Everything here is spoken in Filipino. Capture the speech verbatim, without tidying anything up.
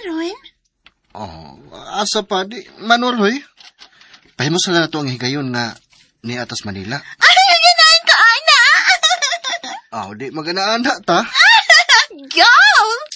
ron? Oh, asa pa, di, Manuel, hoy. Pahimo sila na to ang higayon nga ni Atas Manila. Ay, ganahan ka, ana! Oh, di maganaan na ta. Go!